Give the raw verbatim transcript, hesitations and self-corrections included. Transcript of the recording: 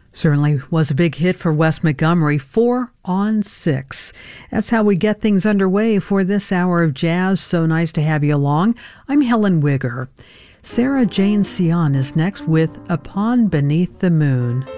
Certainly was a big hit for Wes Montgomery, four on six. That's how we get things underway for this hour of jazz. So nice to have you along. I'm Helen Wigger. Sarah Jane Sion is next with Upon Beneath the Moon.